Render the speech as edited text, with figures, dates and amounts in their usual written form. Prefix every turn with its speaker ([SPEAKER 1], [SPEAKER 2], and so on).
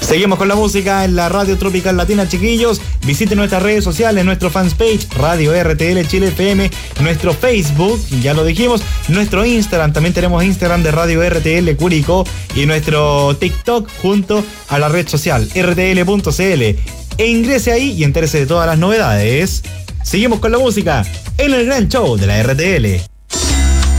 [SPEAKER 1] Seguimos con la música en la Radio Tropical Latina, chiquillos. Visiten nuestras redes sociales, nuestro fanpage Radio RTL Chile FM, nuestro Facebook, ya lo dijimos, nuestro Instagram, también tenemos Instagram de Radio RTL Curicó y nuestro TikTok junto a la red social rtl.cl. E ingrese ahí y entérese de todas las novedades. Seguimos con la música en el gran show de la RTL.